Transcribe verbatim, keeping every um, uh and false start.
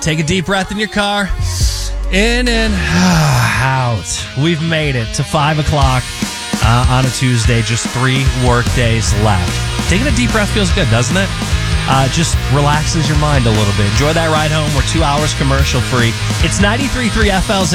Take a deep breath in your car. In and out. We've made it to five o'clock uh, on a Tuesday. Just three work days left. Taking a deep breath feels good, doesn't it? Uh, just relaxes your mind a little bit. Enjoy that ride home. We're two hours commercial free. It's ninety-three point three F L's